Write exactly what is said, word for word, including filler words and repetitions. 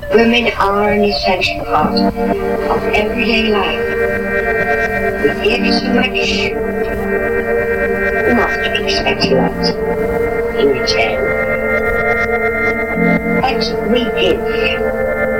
Women are an essential part of everyday life. We give so much, we must expect a lot in return. But we give.